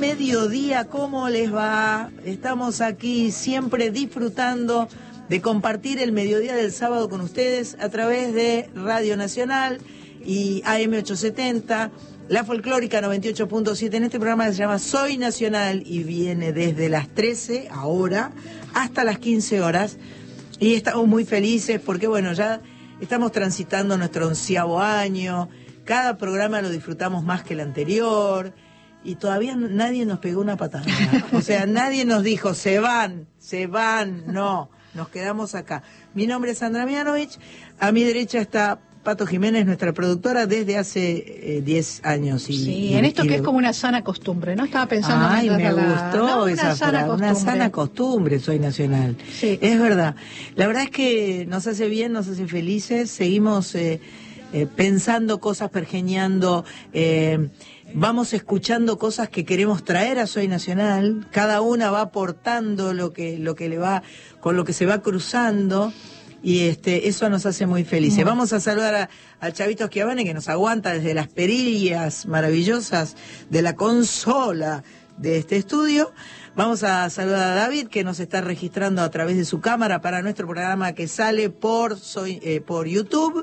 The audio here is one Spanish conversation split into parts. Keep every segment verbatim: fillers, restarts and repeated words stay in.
mediodía, ¿cómo les va? Estamos aquí siempre disfrutando de compartir el mediodía del sábado con ustedes a través de Radio Nacional y A M ochocientos setenta, La Folclórica noventa y ocho punto siete, en este programa que se llama Soy Nacional y viene desde las trece, ahora, hasta las quince horas. Y estamos muy felices porque, bueno, ya estamos transitando nuestro onceavo año, cada programa lo disfrutamos más que el anterior y todavía nadie nos pegó una patada. O sea, nadie nos dijo, se van, se van, no, nos quedamos acá. Mi nombre es Sandra Mianovich, a mi derecha está Pato Jiménez, nuestra productora, desde hace diez eh, años. Y, sí, y, en esto y que de... es como una sana costumbre, ¿no? Estaba pensando... Ay, me la... gustó no, esa frase, una sana costumbre, Soy Nacional. Sí. Es verdad. La verdad es que nos hace bien, nos hace felices, seguimos eh, eh, pensando cosas, pergeñando, eh, vamos escuchando cosas que queremos traer a Soy Nacional, cada una va aportando lo que, lo que le va, con lo que se va cruzando. Y este, eso nos hace muy felices. Bueno. Vamos a saludar a, a Chavito Schiavone, que nos aguanta desde las perillas maravillosas de la consola de este estudio. Vamos a saludar a David, que nos está registrando a través de su cámara para nuestro programa que sale por, soy, eh, por YouTube.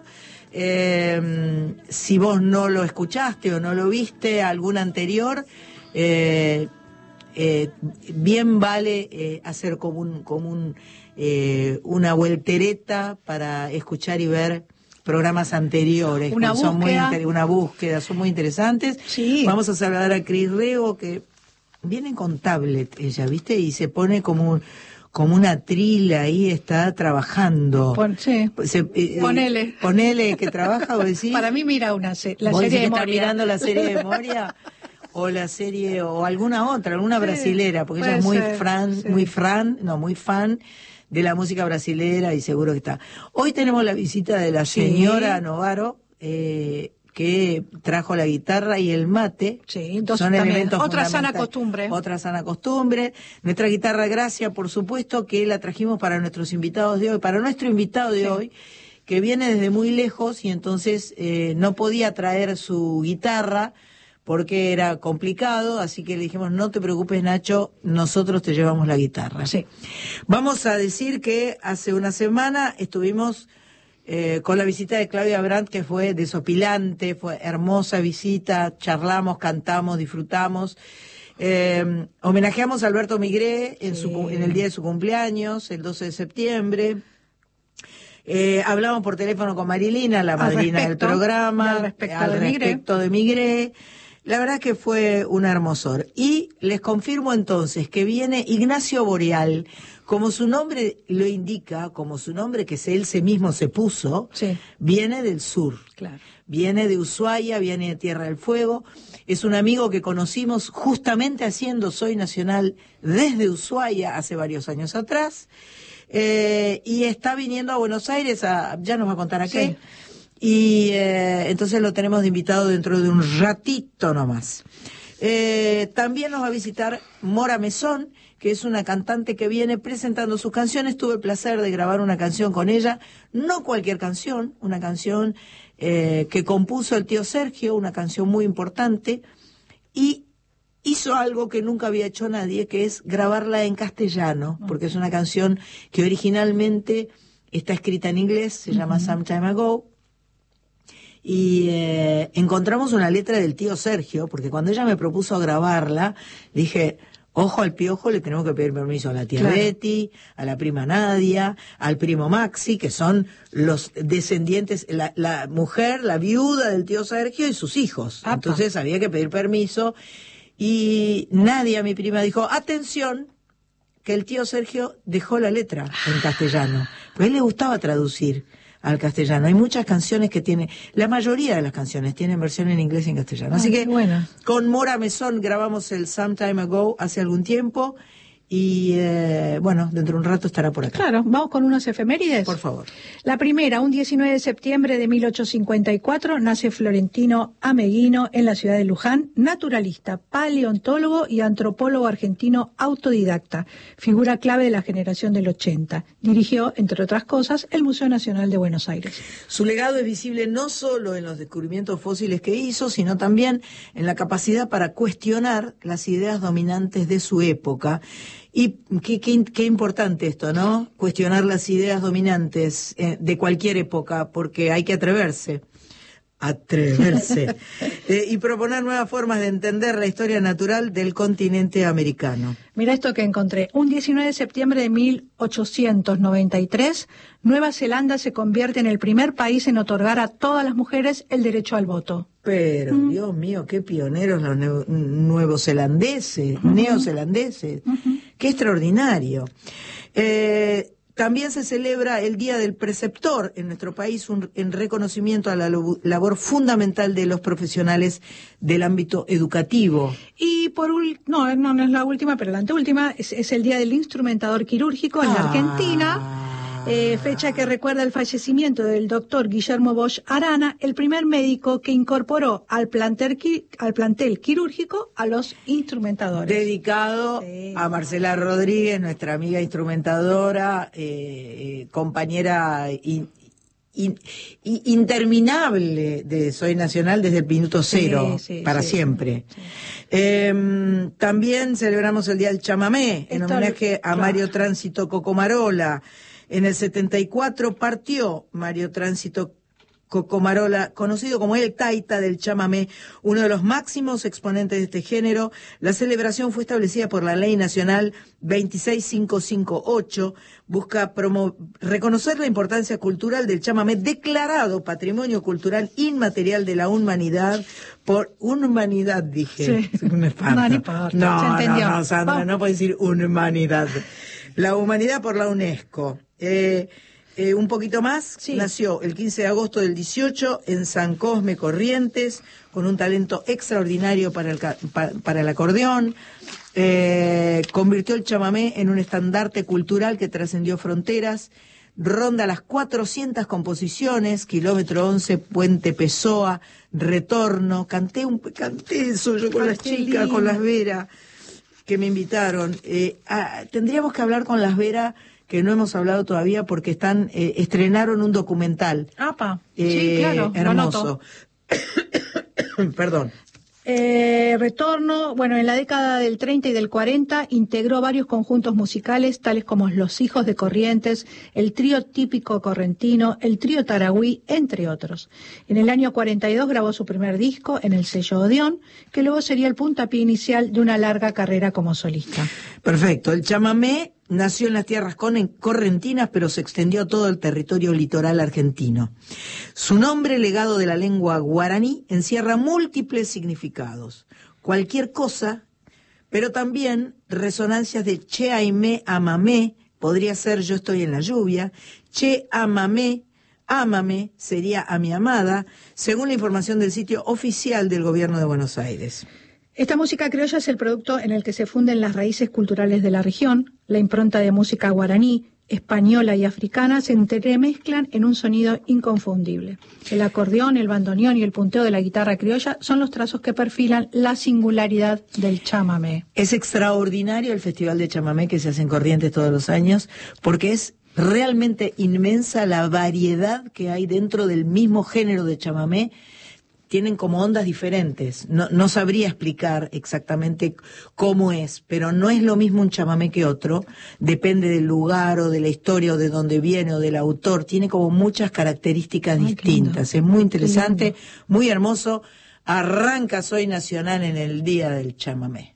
Eh, si vos no lo escuchaste o no lo viste, algún anterior, eh, eh, bien vale eh, hacer como un... Como un Eh, una vueltereta para escuchar y ver programas anteriores. Una son búsqueda. Muy una búsqueda, son muy interesantes. Sí. Vamos a saludar a Cris Rego, que viene con tablet ella, ¿viste? Y se pone como un, como una trila ahí, está trabajando. Pon, sí. Se, eh, ponele. Ponele que trabaja, vos decís. Para mí mira una se la ¿Vos serie de decís que está Moria. mirando la serie de Moria? O la serie, o alguna otra, alguna Sí, brasilera, porque ella puede es muy ser, fan, sí. muy fan, no, muy fan de la música brasilera y seguro que está. Hoy tenemos la visita de la señora Sí. Novaro, eh, que trajo la guitarra y el mate. Sí, entonces son también, elementos otra sana fundamentales. costumbre. Otra sana costumbre. Nuestra guitarra Gracia, por supuesto, que la trajimos para nuestros invitados de hoy, para nuestro invitado de Sí. hoy, que viene desde muy lejos y entonces eh, no podía traer su guitarra porque era complicado, así que le dijimos, no te preocupes, Nacho, nosotros te llevamos la guitarra. Sí. Vamos a decir que hace una semana estuvimos eh, con la visita de Claudia Brandt, que fue desopilante, fue hermosa visita, charlamos, cantamos, disfrutamos. Eh, homenajeamos a Alberto Migré en, Sí. su, en el día de su cumpleaños, el doce de septiembre. Eh, hablamos por teléfono con Marilina, la madrina del programa, al respecto al de Migré. respecto de Migré. La verdad que fue un hermosor. Y les confirmo entonces que viene Ignacio Boreal, como su nombre lo indica, como su nombre que él se mismo se puso, Sí. viene del sur. Claro. Viene de Ushuaia, viene de Tierra del Fuego. Es un amigo que conocimos justamente haciendo Soy Nacional desde Ushuaia hace varios años atrás. Eh, y está viniendo a Buenos Aires, a, ya nos va a contar a qué. Sí. Y eh, entonces lo tenemos de invitado dentro de un ratito nomás. Eh, también nos va a visitar Mora Mesón, que es una cantante que viene presentando sus canciones. Tuve el placer de grabar una canción con ella, no cualquier canción, una canción eh, que compuso el tío Sergio, una canción muy importante, y hizo algo que nunca había hecho nadie, que es grabarla en castellano, porque es una canción que originalmente está escrita en inglés, se uh-huh. llama Some Time Ago. Y eh, encontramos una letra del tío Sergio, porque cuando ella me propuso grabarla, dije, ojo al piojo, le tenemos que pedir permiso a la tía claro. Betty, a la prima Nadia, al primo Maxi, que son los descendientes, la, la mujer, la viuda del tío Sergio y sus hijos. Apa. Entonces había que pedir permiso. Y Nadia, mi prima, dijo, atención, que el tío Sergio dejó la letra en castellano. Pues a él le gustaba traducir al castellano. Hay muchas canciones que tiene, la mayoría de las canciones tienen versión en inglés y en castellano. Ah, así que bueno. Con Mora Mesón grabamos el Some Time Ago hace algún tiempo Y eh, bueno, dentro de un rato estará por acá. Claro, vamos con unas efemérides. Por favor. La primera, un diecinueve de septiembre de mil ochocientos cincuenta y cuatro, nace Florentino Ameghino en la ciudad de Luján, naturalista, paleontólogo y antropólogo argentino autodidacta, figura clave de la generación del ochenta. Dirigió, entre otras cosas, el Museo Nacional de Buenos Aires. Su legado es visible no solo en los descubrimientos fósiles que hizo, sino también en la capacidad para cuestionar las ideas dominantes de su época. Y qué, qué, qué importante esto, ¿no? Cuestionar las ideas dominantes eh, de cualquier época, porque hay que atreverse. Atreverse. eh, y proponer nuevas formas de entender la historia natural del continente americano. Mira esto que encontré. Un diecinueve de septiembre de mil ochocientos noventa y tres, Nueva Zelanda se convierte en el primer país en otorgar a todas las mujeres el derecho al voto. Pero, mm. Dios mío, qué pioneros los nue- nuevozelandeses, uh-huh. neozelandeses. Uh-huh. Qué extraordinario. Eh, También se celebra el Día del Preceptor en nuestro país, un, en reconocimiento a la lo, labor fundamental de los profesionales del ámbito educativo. Y por ul, no, no, no es la última, pero la anteúltima, es, es el Día del Instrumentador Quirúrgico en ah. la Argentina. Eh, fecha que recuerda el fallecimiento del doctor Guillermo Bosch Arana, el primer médico que incorporó al plantel, al plantel quirúrgico a los instrumentadores. Dedicado sí. a Marcela Rodríguez, nuestra amiga instrumentadora, eh, eh, compañera in, in, in, interminable de Soy Nacional desde el minuto cero, sí, sí, para sí, siempre. Sí. Eh, también celebramos el Día del Chamamé, en Esto homenaje a claro. Mario Tránsito Cocomarola. En el setenta y cuatro partió Mario Tránsito Cocomarola, conocido como el Taita del chamamé, uno de los máximos exponentes de este género. La celebración fue establecida por la Ley Nacional veintiséis mil quinientos cincuenta y ocho. Busca promo- reconocer la importancia cultural del chamamé, declarado Patrimonio Cultural Inmaterial de la Humanidad por humanidad, dije. Sí. Un espanto. No, no importa. No, se entendió. no, no, Sandra, oh. no puedes decir humanidad. La humanidad por la UNESCO. Eh, eh, un poquito más, sí. Nació el quince de agosto del dieciocho en San Cosme, Corrientes, con un talento extraordinario para el, para, para el acordeón. Eh, convirtió el chamamé en un estandarte cultural que trascendió fronteras. Ronda las cuatrocientas composiciones, Kilómetro once, Puente Pessoa, Retorno. Canté un canté eso yo con Ay, las chicas, lindo. Con las Vera, que me invitaron. Eh, ah, tendríamos que hablar con las Vera, que no hemos hablado todavía porque están eh, estrenaron un documental. Apa, eh, sí, claro, hermoso. Perdón. Eh, retorno, bueno, en la década del treinta y del cuarenta integró varios conjuntos musicales, tales como Los Hijos de Corrientes, el trío típico correntino, el trío Taragüí, entre otros. En el año cuarenta y dos grabó su primer disco en el sello Odeón, que luego sería el puntapié inicial de una larga carrera como solista. Perfecto. El chamamé nació en las tierras correntinas, pero se extendió a todo el territorio litoral argentino. Su nombre, legado de la lengua guaraní, encierra múltiples significados. Cualquier cosa, pero también resonancias de che aimé amamé, podría ser yo estoy en la lluvia, che amamé, ámame, sería a mi amada, según la información del sitio oficial del Gobierno de Buenos Aires. Esta música criolla es el producto en el que se funden las raíces culturales de la región. La impronta de música guaraní, española y africana se entremezclan en un sonido inconfundible. El acordeón, el bandoneón y el punteo de la guitarra criolla son los trazos que perfilan la singularidad del chamamé. Es extraordinario el Festival de Chamamé que se hace en Corrientes todos los años, porque es realmente inmensa la variedad que hay dentro del mismo género de chamamé. Tienen como ondas diferentes. No, no sabría explicar exactamente cómo es, pero no es lo mismo un chamamé que otro. Depende del lugar o de la historia o de dónde viene o del autor. Tiene como muchas características Ay, distintas. Es muy interesante, muy hermoso. Arranca Soy Nacional en el Día del Chamamé.